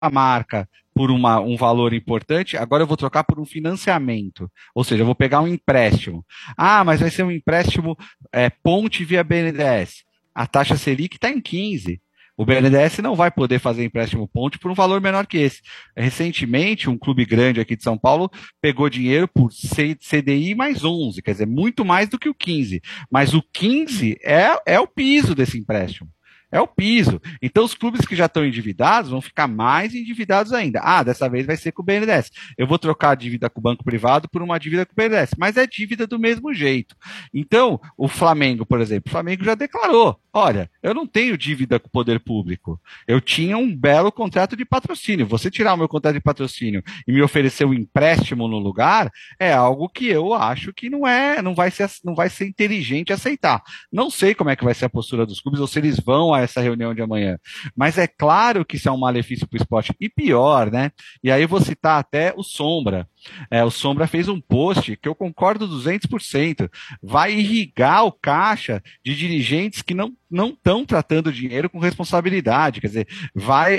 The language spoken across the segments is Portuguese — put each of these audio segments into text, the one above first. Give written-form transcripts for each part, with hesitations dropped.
marca por um valor importante, agora eu vou trocar por um financiamento. Ou seja, eu vou pegar um empréstimo. Ah, mas vai ser um empréstimo ponte via BNDES. A taxa Selic está em 15. O BNDES não vai poder fazer empréstimo ponte por um valor menor que esse. Recentemente, um clube grande aqui de São Paulo pegou dinheiro por CDI mais 11, quer dizer, muito mais do que o 15. Mas o 15 é o piso desse empréstimo. É o piso. Então, os clubes que já estão endividados vão ficar mais endividados ainda. Ah, dessa vez vai ser com o BNDES. Eu vou trocar a dívida com o banco privado por uma dívida com o BNDES, mas é dívida do mesmo jeito. Então, o Flamengo, por exemplo, o Flamengo já declarou: olha, eu não tenho dívida com o poder público. Eu tinha um belo contrato de patrocínio. Você tirar o meu contrato de patrocínio e me oferecer um empréstimo no lugar é algo que eu acho que não vai ser inteligente aceitar. Não sei como é que vai ser a postura dos clubes ou se eles vão a essa reunião de amanhã. Mas é claro que isso é um malefício para o esporte. E pior, né? E aí eu vou citar até o Sombra. O Sombra fez um post que eu concordo 200%. Vai irrigar o caixa de dirigentes que não estão tratando dinheiro com responsabilidade. Quer dizer, vai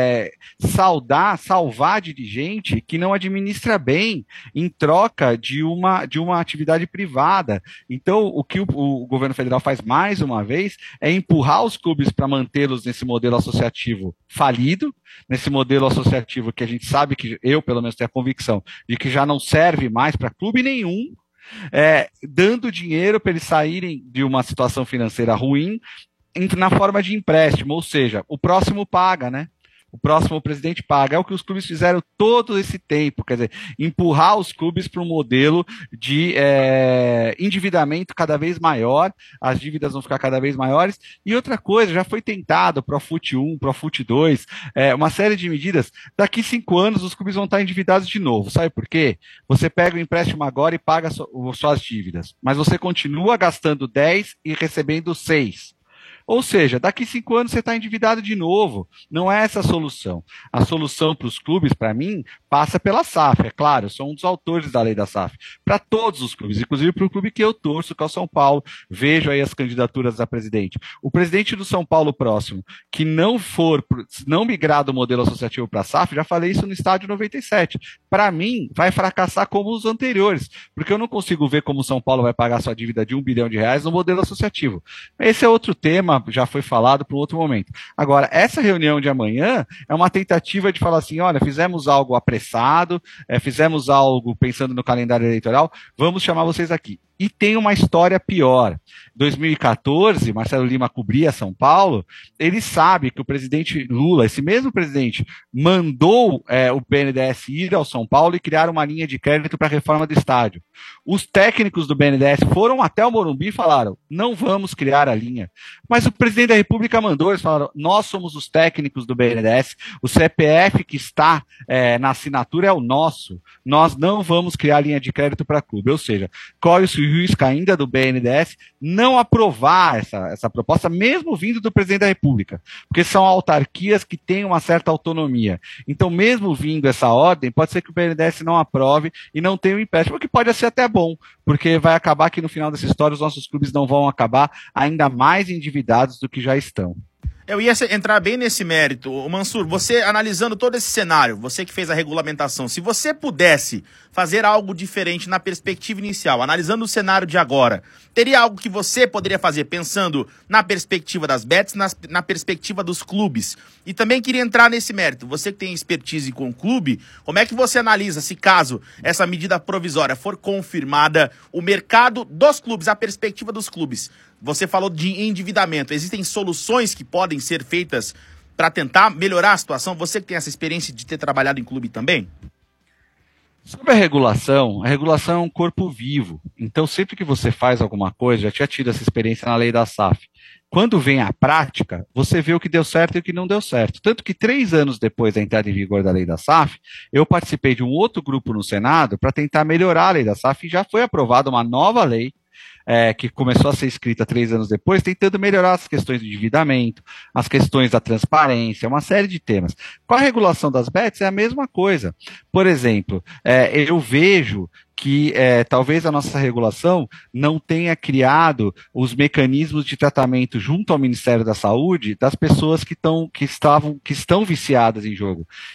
salvar dirigente que não administra bem em troca de uma atividade privada. Então, o que o governo federal faz mais uma vez é empurrar os clubes para mantê-los nesse modelo associativo falido, nesse modelo associativo que a gente sabe que eu, pelo menos, tenho a convicção de que já não serve mais para clube nenhum, dando dinheiro para eles saírem de uma situação financeira ruim na forma de empréstimo, ou seja, o próximo paga, né? O próximo presidente paga. É o que os clubes fizeram todo esse tempo, quer dizer, empurrar os clubes para um modelo de endividamento cada vez maior, as dívidas vão ficar cada vez maiores. E outra coisa, já foi tentado, Profut 1, Profut 2, uma série de medidas. Daqui 5 anos os clubes vão estar endividados de novo. Sabe por quê? Você pega o empréstimo agora e paga suas dívidas, mas você continua gastando 10 e recebendo 6. Ou seja, daqui 5 anos você está endividado de novo. Não é essa a solução. A solução para os clubes, para mim, passa pela SAF. É claro, eu sou um dos autores da lei da SAF. Para todos os clubes, inclusive para o clube que eu torço, que é o São Paulo. Vejo aí as candidaturas a presidente. O presidente do São Paulo próximo, que não migrar do modelo associativo para a SAF, já falei isso no estádio 97. Para mim, vai fracassar como os anteriores, porque eu não consigo ver como o São Paulo vai pagar sua dívida de R$1 bilhão no modelo associativo. Esse é outro tema, já foi falado para um outro momento. Agora, essa reunião de amanhã é uma tentativa de falar assim, olha, fizemos algo apressado, fizemos algo pensando no calendário eleitoral, vamos chamar vocês aqui. E tem uma história pior. Em 2014, Marcelo Lima cobria São Paulo, ele sabe que o presidente Lula, esse mesmo presidente, mandou o BNDES ir ao São Paulo e criar uma linha de crédito para a reforma do estádio. Os técnicos do BNDES foram até o Morumbi e falaram, não vamos criar a linha. Mas o presidente da República mandou, eles falaram, nós somos os técnicos do BNDES, o CPF que está na assinatura é o nosso, nós não vamos criar linha de crédito para clube. Ou seja, corre-se o risco ainda do BNDES não aprovar essa proposta, mesmo vindo do presidente da República, porque são autarquias que têm uma certa autonomia. Então, mesmo vindo essa ordem, pode ser que o BNDES não aprove e não tenha o empréstimo, o que pode ser até bom, porque vai acabar que no final dessa história os nossos clubes não vão acabar ainda mais endividados do que já estão. Eu ia entrar bem nesse mérito. Mansur, você analisando todo esse cenário, você que fez a regulamentação, se você pudesse fazer algo diferente na perspectiva inicial, analisando o cenário de agora, teria algo que você poderia fazer pensando na perspectiva das bets, na perspectiva dos clubes? E também queria entrar nesse mérito. Você que tem expertise com o clube, como é que você analisa, se caso essa medida provisória for confirmada, o mercado dos clubes, a perspectiva dos clubes? Você falou de endividamento. Existem soluções que podem ser feitas para tentar melhorar a situação? Você que tem essa experiência de ter trabalhado em clube também? Sobre a regulação é um corpo vivo. Então, sempre que você faz alguma coisa, já tinha tido essa experiência na lei da SAF. Quando vem a prática, você vê o que deu certo e o que não deu certo. Tanto que 3 anos depois da entrada em vigor da lei da SAF, eu participei de um outro grupo no Senado para tentar melhorar a lei da SAF e já foi aprovada uma nova lei que começou a ser escrita 3 anos depois, tentando melhorar as questões do endividamento, as questões da transparência, uma série de temas. Com a regulação das bets é a mesma coisa. Por exemplo, eu vejo que talvez a nossa regulação não tenha criado os mecanismos de tratamento junto ao Ministério da Saúde das pessoas que estão viciadas em jogo.